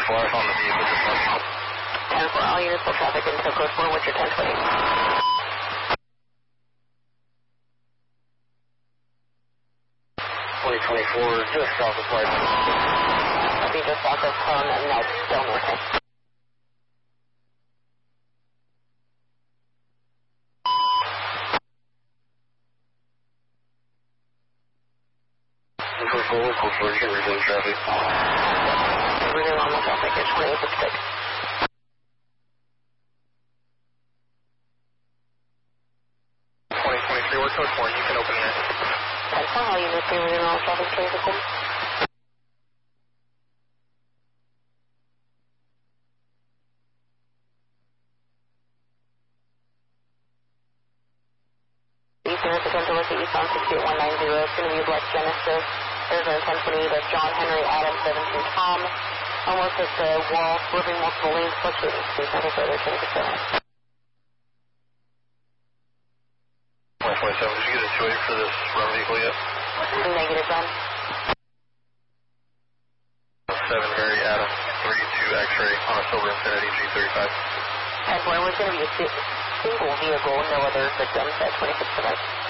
Flash on the vehicle, just marking. 10-4, all units, full traffic into code 4, what's your 1020? 2024, just south of Flight. Copy, just south of Del Norte. 1024, code 4, you can resume traffic. Resume normal traffic at 2856. 2023, we're code 4, you can open it. 10-4, all units, resume normal traffic 26. Potential with the eastbound 68190. It's going to be a black Genesis. There's a 1020 that's John Henry Adam 17 Tom. Almost at the wall, swerving multiple lanes, fluctuating speed, nothing further, 10%. 127, did you get a 2-8 for this run vehicle yet? Negative, John. 7 Mary Adam 32 X-ray on a silver Infiniti G35. 10-4, was going to be a single vehicle, no other victims at 26 tonight.